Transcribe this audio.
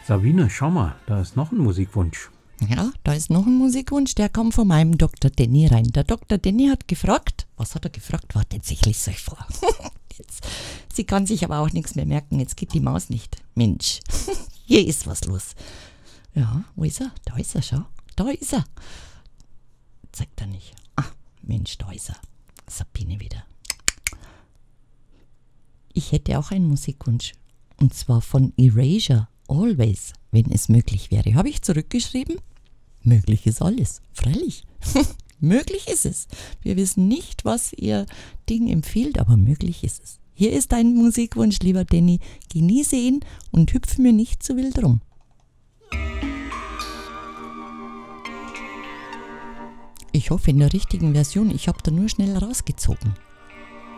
Sabine, schau mal, da ist noch ein Musikwunsch. Ja, da ist noch ein Musikwunsch, der kam von meinem Dr. Danny rein. Der Dr. Danny hat gefragt, was hat er gefragt? Wartet, ich lese euch vor. Sie kann sich aber auch nichts mehr merken, jetzt geht die Maus nicht. Mensch, hier ist was los. Ja, wo ist er? Da ist er, schau. Da ist er. Zeigt er nicht. Ah, Mensch, da ist er. Sabine wieder. Ich hätte auch einen Musikwunsch. Und zwar von Erasure. Always, wenn es möglich wäre. Habe ich zurückgeschrieben? Möglich ist alles. Freilich. Möglich ist es. Wir wissen nicht, was Ihr Ding empfiehlt, aber möglich ist es. Hier ist dein Musikwunsch, lieber Danny. Genieße ihn und hüpfe mir nicht zu wild rum. Ich hoffe in der richtigen Version. Ich habe da nur schnell rausgezogen.